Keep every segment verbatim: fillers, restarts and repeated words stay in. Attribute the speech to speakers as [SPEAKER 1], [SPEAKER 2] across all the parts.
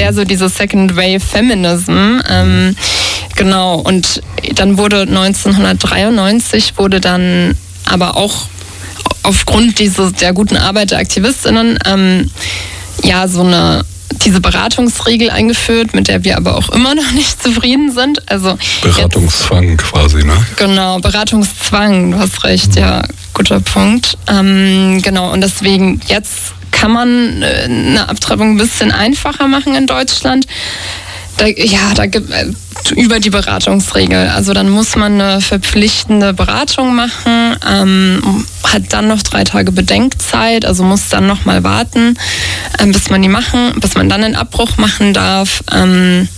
[SPEAKER 1] eher so diese Second Wave Feminism. Ähm, genau, und dann wurde neunzehnhundertdreiundneunzig wurde dann aber auch aufgrund dieses, der guten Arbeit der AktivistInnen ähm, ja so eine diese Beratungsregel eingeführt, mit der wir aber auch immer noch nicht zufrieden sind. Also
[SPEAKER 2] Beratungszwang jetzt, quasi, ne?
[SPEAKER 1] Genau, Beratungszwang, du hast recht, mhm. ja, guter Punkt. Ähm, genau, und deswegen jetzt kann man eine Abtreibung ein bisschen einfacher machen in Deutschland. Da, ja, da gibt äh, über die Beratungsregel. Also dann muss man eine verpflichtende Beratung machen, ähm, hat dann noch drei Tage Bedenkzeit, also muss dann noch mal warten, ähm, bis man die machen, bis man dann einen Abbruch machen darf. Ähm,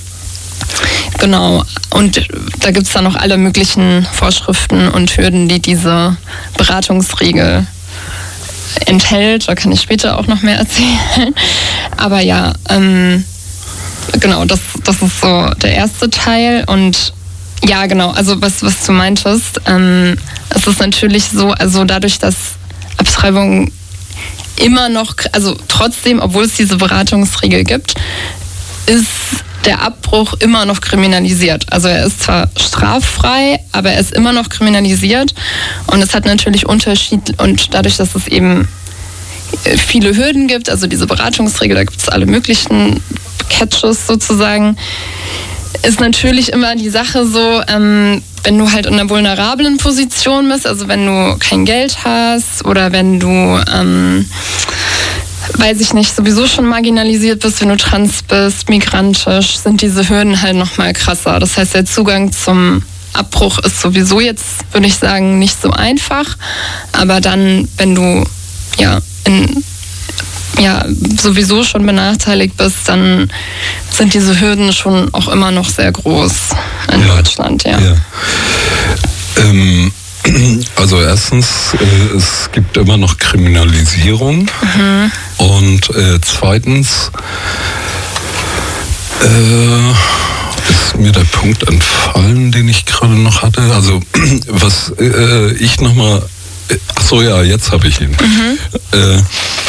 [SPEAKER 1] genau. Und da gibt es dann noch alle möglichen Vorschriften und Hürden, die diese Beratungsregel enthält. Da kann ich später auch noch mehr erzählen. Aber ja, ähm, genau, das, das ist so der erste Teil. Und ja, genau, also was, was du meintest, ähm, es ist natürlich so, also dadurch, dass Abtreibung immer noch, also trotzdem, obwohl es diese Beratungsregel gibt, ist der Abbruch immer noch kriminalisiert. Also er ist zwar straffrei, aber er ist immer noch kriminalisiert. Und es hat natürlich Unterschied, und dadurch, dass es eben viele Hürden gibt, also diese Beratungsregel, da gibt es alle möglichen Catches sozusagen, ist natürlich immer die Sache so, ähm, wenn du halt in einer vulnerablen Position bist, also wenn du kein Geld hast oder wenn du, ähm, weiß ich nicht, sowieso schon marginalisiert bist, wenn du trans bist, migrantisch, sind diese Hürden halt nochmal krasser. Das heißt, der Zugang zum Abbruch ist sowieso jetzt, würde ich sagen, nicht so einfach. Aber dann, wenn du ja in ja, sowieso schon benachteiligt bist, dann sind diese Hürden schon auch immer noch sehr groß in ja, Deutschland. Ja. ja.
[SPEAKER 2] Ähm, also erstens, äh, es gibt immer noch Kriminalisierung. Mhm. Und äh, zweitens äh, ist mir der Punkt entfallen, den ich gerade noch hatte. Also was äh, ich nochmal... Ach so, ja, jetzt habe ich ihn. Mhm. Äh,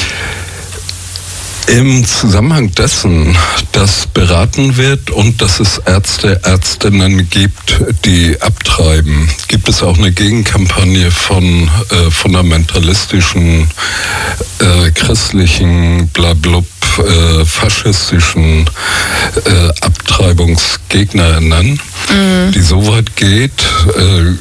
[SPEAKER 2] Im Zusammenhang dessen, dass beraten wird und dass es Ärzte, Ärztinnen gibt, die abtreiben, gibt es auch eine Gegenkampagne von äh, fundamentalistischen, äh, christlichen, blablub, äh, faschistischen äh, AbtreibungsgegnerInnen, mhm. die so weit geht, äh,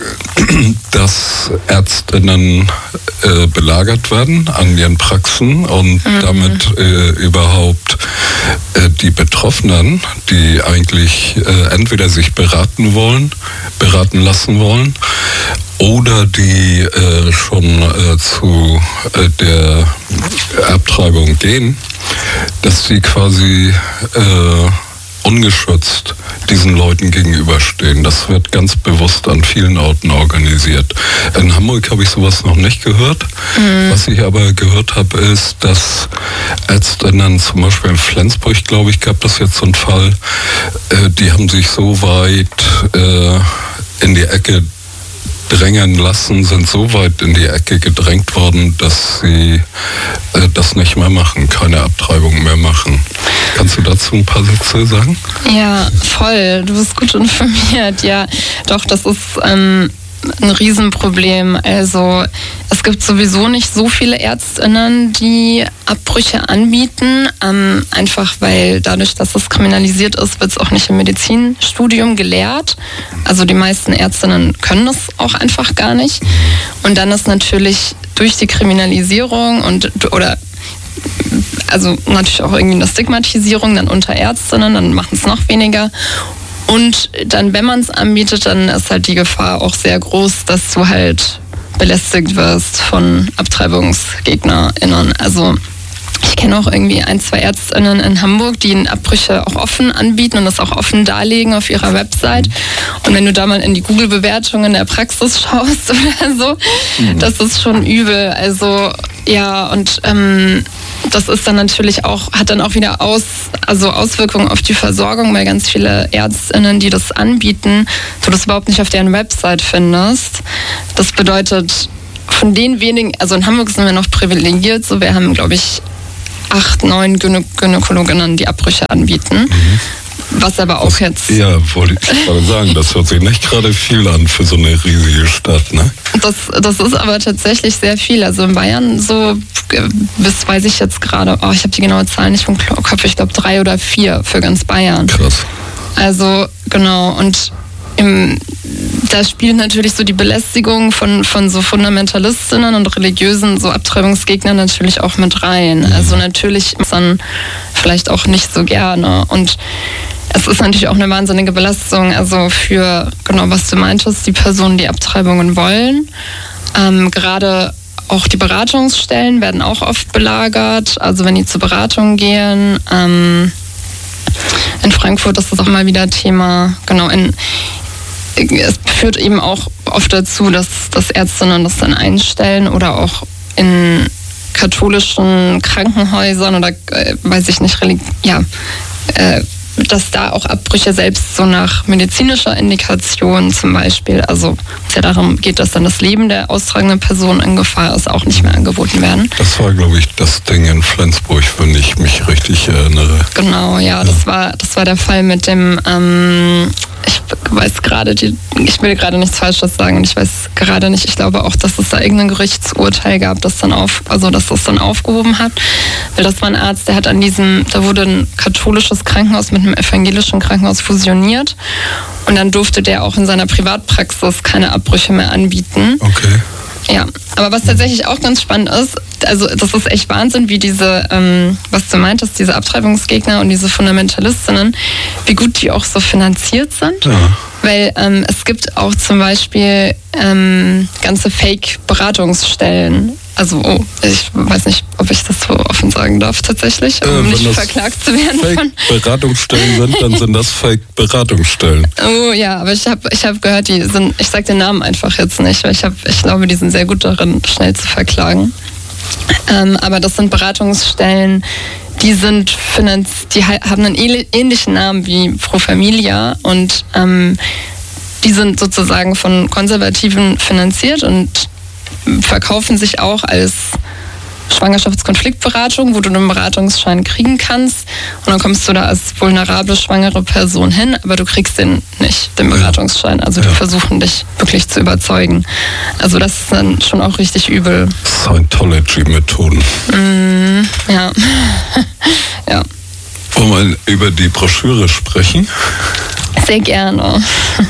[SPEAKER 2] dass Ärztinnen äh, belagert werden an ihren Praxen und mhm. damit äh, überhaupt äh, die Betroffenen, die eigentlich äh, entweder sich beraten wollen, beraten lassen wollen, oder die äh, schon äh, zu äh, der Abtreibung gehen, dass sie quasi äh, ungeschützt diesen Leuten gegenüberstehen. Das wird ganz bewusst an vielen Orten organisiert. In Hamburg habe ich sowas noch nicht gehört. Mhm. Was ich aber gehört habe, ist, dass Ärztinnen, zum Beispiel in Flensburg, glaube ich, gab es jetzt so einen Fall, äh, die haben sich so weit äh, in die Ecke drängen lassen, sind so weit in die Ecke gedrängt worden, dass sie äh, das nicht mehr machen, keine Abtreibung mehr machen. Kannst du dazu ein paar Sätze sagen?
[SPEAKER 1] Ja, voll. Du bist gut informiert. Ja, doch, das ist ähm, ein Riesenproblem. Also es gibt sowieso nicht so viele ÄrztInnen, die Abbrüche anbieten. Ähm, einfach weil dadurch, dass es kriminalisiert ist, wird es auch nicht im Medizinstudium gelehrt. Also die meisten Ärztinnen können das auch einfach gar nicht. Und dann ist natürlich durch die Kriminalisierung und oder also natürlich auch irgendwie eine Stigmatisierung dann unter Ärztinnen, dann machen es noch weniger. Und dann, wenn man es anbietet, dann ist halt die Gefahr auch sehr groß, dass du halt belästigt wirst von AbtreibungsgegnerInnen. Also ich kenne auch irgendwie ein, zwei ÄrztInnen in Hamburg, die Abbrüche auch offen anbieten und das auch offen darlegen auf ihrer Website. Und wenn du da mal in die Google-Bewertungen der Praxis schaust oder so, mhm. das ist schon übel. Also ja, und ähm, das ist dann natürlich auch, hat dann auch wieder aus, also Auswirkungen auf die Versorgung, weil ganz viele ÄrztInnen, die das anbieten, du das überhaupt nicht auf deren Website findest. Das bedeutet, von den wenigen, also in Hamburg sind wir noch privilegiert, so wir haben, glaube ich, acht, neun Gynä- Gynäkologinnen, die Abbrüche anbieten. Mhm. Was aber auch
[SPEAKER 2] das,
[SPEAKER 1] jetzt...
[SPEAKER 2] Ja, wollte ich gerade sagen, das hört sich nicht gerade viel an für so eine riesige Stadt, ne?
[SPEAKER 1] Das, das ist aber tatsächlich sehr viel. Also in Bayern so, bis weiß ich jetzt gerade, oh, ich habe die genaue Zahl nicht vom Kopf, ich glaube drei oder vier für ganz Bayern.
[SPEAKER 2] Krass.
[SPEAKER 1] Also genau, und im, da spielt natürlich so die Belästigung von, von so Fundamentalistinnen und religiösen so Abtreibungsgegnern natürlich auch mit rein. Mhm. Also natürlich dann vielleicht auch nicht so gerne. Und es ist natürlich auch eine wahnsinnige Belastung, also für, genau was du meintest, die Personen, die Abtreibungen wollen. Ähm, gerade auch die Beratungsstellen werden auch oft belagert, also wenn die zur Beratung gehen. Ähm, in Frankfurt ist das auch mal wieder Thema, genau, in, es führt eben auch oft dazu, dass, dass Ärztinnen das dann einstellen oder auch in katholischen Krankenhäusern oder, äh, weiß ich nicht, Religi- ja, äh, dass da auch Abbrüche selbst so nach medizinischer Indikation zum Beispiel, also es ja darum geht, dass dann das Leben der austragenden Person in Gefahr ist, auch nicht mehr angeboten werden.
[SPEAKER 2] Das war, glaube ich, das Ding in Flensburg, wenn ich mich richtig erinnere.
[SPEAKER 1] Genau, ja, ja. Das war das war der Fall mit dem, ähm, ich weiß gerade, die, ich will gerade nichts Falsches sagen und ich weiß gerade nicht, ich glaube auch, dass es da irgendein Gerichtsurteil gab, das dann auf, also dass das dann aufgehoben hat, weil das war ein Arzt, der hat an diesem, da wurde ein katholisches Krankenhaus mit einem evangelischen Krankenhaus fusioniert und dann durfte der auch in seiner Privatpraxis keine Abbrüche mehr anbieten.
[SPEAKER 2] Okay.
[SPEAKER 1] Ja, aber was tatsächlich auch ganz spannend ist, also das ist echt Wahnsinn, wie diese, ähm, was du meintest, diese Abtreibungsgegner und diese Fundamentalistinnen, wie gut die auch so finanziert sind. Ja. Weil ähm, es gibt auch zum Beispiel ähm, ganze Fake-Beratungsstellen. Also, oh, ich weiß nicht, ob ich das so offen sagen darf tatsächlich, um äh, nicht verklagt zu werden.
[SPEAKER 2] Fake Beratungsstellen sind, dann sind das Fake-Beratungsstellen.
[SPEAKER 1] Oh ja, aber ich habe ich hab gehört, die sind, ich sage den Namen einfach jetzt nicht, weil ich, hab, ich glaube, die sind sehr gut darin, schnell zu verklagen. Ähm, aber das sind Beratungsstellen, die sind finanz- die haben einen ähnlichen Namen wie Pro Familia und ähm, die sind sozusagen von Konservativen finanziert und verkaufen sich auch als Schwangerschaftskonfliktberatung, wo du einen Beratungsschein kriegen kannst und dann kommst du da als vulnerable schwangere Person hin, aber du kriegst den nicht, den Beratungsschein. Also die ja. versuchen dich wirklich zu überzeugen. Also das ist dann schon auch richtig übel.
[SPEAKER 2] Scientology-Methoden.
[SPEAKER 1] Mm, ja. ja.
[SPEAKER 2] Wollen wir über die Broschüre sprechen?
[SPEAKER 1] Sehr gerne.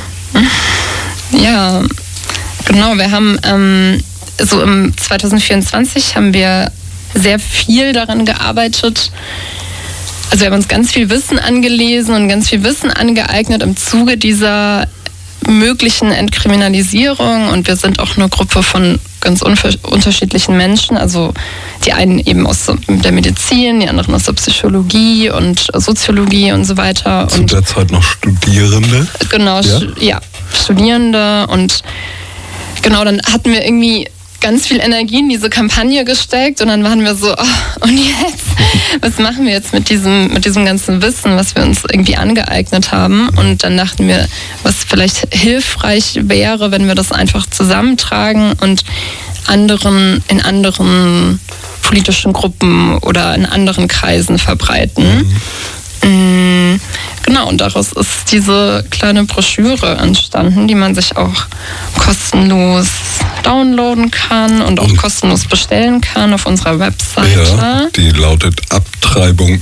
[SPEAKER 1] ja, genau, wir haben ähm, so im zwanzig vierundzwanzig haben wir sehr viel daran gearbeitet. Also wir haben uns ganz viel Wissen angelesen und ganz viel Wissen angeeignet im Zuge dieser möglichen Entkriminalisierung und wir sind auch eine Gruppe von ganz unterschiedlichen Menschen, also die einen eben aus der Medizin, die anderen aus der Psychologie und Soziologie und so weiter.
[SPEAKER 2] Zu der Zeit noch Studierende?
[SPEAKER 1] Genau, ja, ja Studierende und genau, dann hatten wir irgendwie ganz viel Energie in diese Kampagne gesteckt und dann waren wir so, oh, und jetzt? Was machen wir jetzt mit diesem, mit diesem ganzen Wissen, was wir uns irgendwie angeeignet haben? Und dann dachten wir, was vielleicht hilfreich wäre, wenn wir das einfach zusammentragen und anderen in anderen politischen Gruppen oder in anderen Kreisen verbreiten. Mhm. Genau, und daraus ist diese kleine Broschüre entstanden, die man sich auch kostenlos downloaden kann und auch und kostenlos bestellen kann auf unserer Webseite.
[SPEAKER 2] Ja, die lautet abtreibung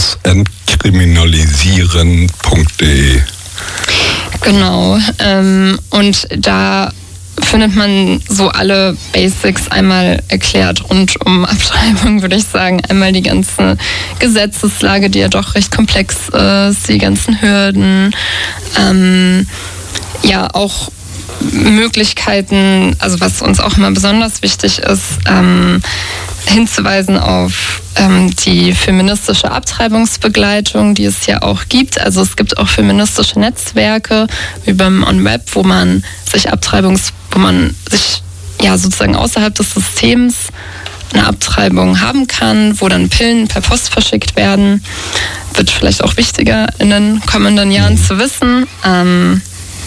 [SPEAKER 2] entkriminalisieren punkt de.
[SPEAKER 1] Genau, ähm, und da findet man so alle Basics einmal erklärt rund um Abtreibung, würde ich sagen. Einmal die ganze Gesetzeslage, die ja doch recht komplex ist, die ganzen Hürden, ähm, ja auch Möglichkeiten, also was uns auch immer besonders wichtig ist, ähm, hinzuweisen auf ähm, die feministische Abtreibungsbegleitung, die es ja auch gibt. Also es gibt auch feministische Netzwerke wie beim OnWeb, wo man sich Abtreibungs, wo man sich ja sozusagen außerhalb des Systems eine Abtreibung haben kann, wo dann Pillen per Post verschickt werden. Wird vielleicht auch wichtiger in den kommenden Jahren zu wissen. Ähm,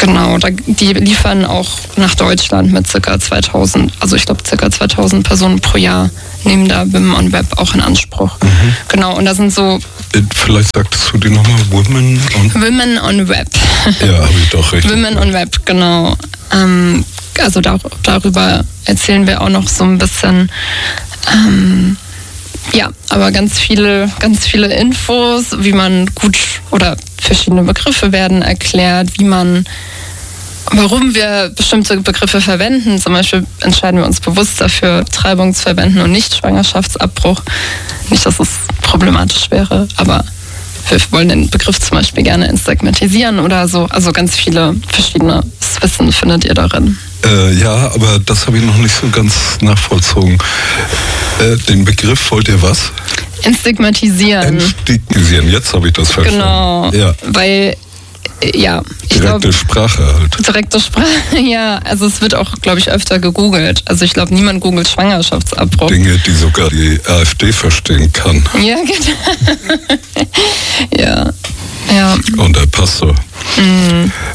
[SPEAKER 1] Genau, da, die liefern auch nach Deutschland mit circa zweitausend, also ich glaube circa zweitausend Personen pro Jahr nehmen da Women on Web auch in Anspruch. Mhm. Genau, und da sind so...
[SPEAKER 2] Vielleicht sagtest du die nochmal, Women on...
[SPEAKER 1] Women on Web.
[SPEAKER 2] Ja, habe ich doch richtig.
[SPEAKER 1] Women on Web, genau. Ähm, also da, darüber erzählen wir auch noch so ein bisschen... Ähm, ja, aber ganz viele, ganz viele Infos, wie man gut oder verschiedene Begriffe werden erklärt, wie man, warum wir bestimmte Begriffe verwenden. Zum Beispiel entscheiden wir uns bewusst dafür, Treibung zu verwenden und nicht Schwangerschaftsabbruch. Nicht, dass es problematisch wäre, aber wir wollen den Begriff zum Beispiel gerne entstigmatisieren oder so. Also ganz viele verschiedene Wissen findet ihr darin.
[SPEAKER 2] Äh, ja, aber das habe ich noch nicht so ganz nachvollzogen. Äh, den Begriff wollt ihr was?
[SPEAKER 1] Entstigmatisieren.
[SPEAKER 2] Entstigmatisieren, jetzt habe ich das verstanden.
[SPEAKER 1] Genau,
[SPEAKER 2] ja.
[SPEAKER 1] weil, ja. Ich
[SPEAKER 2] Direkte glaub, Sprache halt.
[SPEAKER 1] Direkte Sprache, ja. Also es wird auch, glaube ich, öfter gegoogelt. Also ich glaube, niemand googelt Schwangerschaftsabbruch.
[SPEAKER 2] Dinge, die sogar die AfD verstehen kann.
[SPEAKER 1] Ja, genau. ja, ja.
[SPEAKER 2] Und der Pastor.
[SPEAKER 1] Mhm.